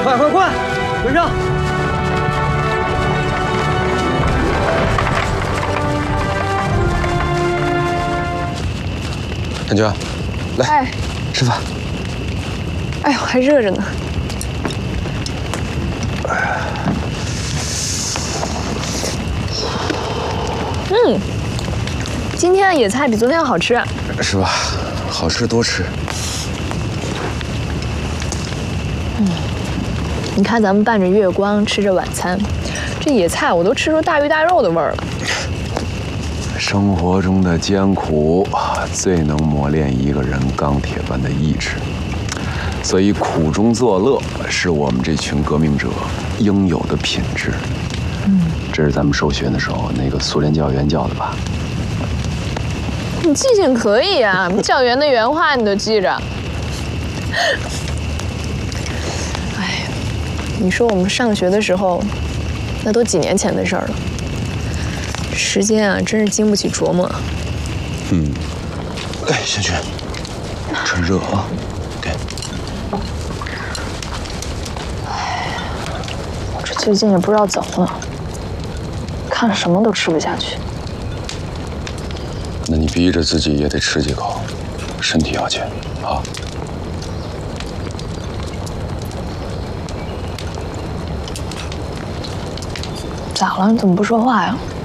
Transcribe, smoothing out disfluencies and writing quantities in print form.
快，跟上！ 感觉，来， 哎， 吃饭。 哎呦，还热着呢。今天的野菜比昨天好吃， 是吧？好吃多吃。 你看咱们伴着月光吃着晚餐，这野菜我都吃出大鱼大肉的味儿了。 生活中的艰苦，最能磨练一个人钢铁般的意志。所以苦中作乐是我们这群革命者应有的品质。这是咱们受训的时候那个苏联教员教的吧？ 你记性可以啊，教员的原话你都记着。哎，你说我们上学的时候，那都几年前的事儿了。时间啊，真是经不起琢磨。 哎，小军，趁热啊，给。 我这最近也不知道怎么了，看什么都吃不下去。 那你逼着自己也得吃几口，身体要紧啊。 咋了？你怎么不说话呀？